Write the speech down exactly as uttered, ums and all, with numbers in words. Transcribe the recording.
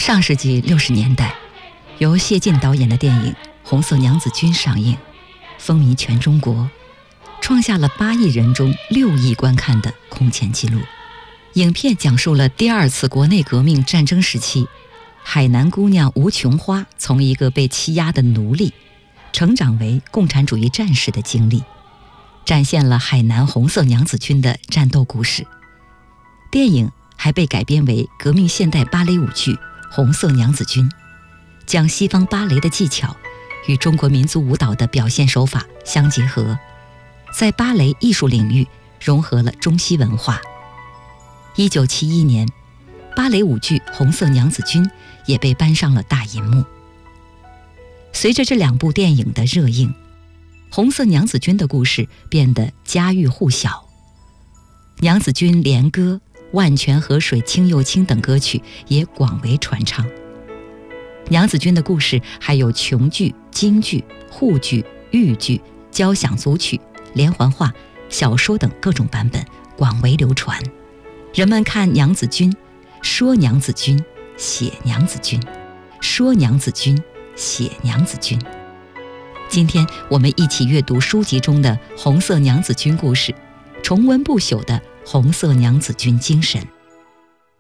上世纪六十年代，由谢晋导演的电影《红色娘子军》上映，风靡全中国，创下了八亿人中六亿观看的空前纪录。影片讲述了第二次国内革命战争时期，海南姑娘吴琼花从一个被欺压的奴隶，成长为共产主义战士的经历，展现了海南红色娘子军的战斗故事。电影还被改编为革命现代芭蕾舞剧《红色娘子军》，将西方芭蕾的技巧与中国民族舞蹈的表现手法相结合，在芭蕾艺术领域融合了中西文化。一九七一年，芭蕾舞剧《红色娘子军》也被搬上了大银幕。随着这两部电影的热映，红色娘子军的故事变得家喻户晓，娘子军连歌、万泉河水清又清等歌曲也广为传唱。娘子军的故事还有琼剧、京剧、沪剧、豫剧、交响组曲、连环画、小说等各种版本广为流传。人们看娘子军，说娘子军，写娘子军，说娘子军，写娘子军。今天我们一起阅读书籍中的红色娘子军故事，重温不朽的红色娘子军精神。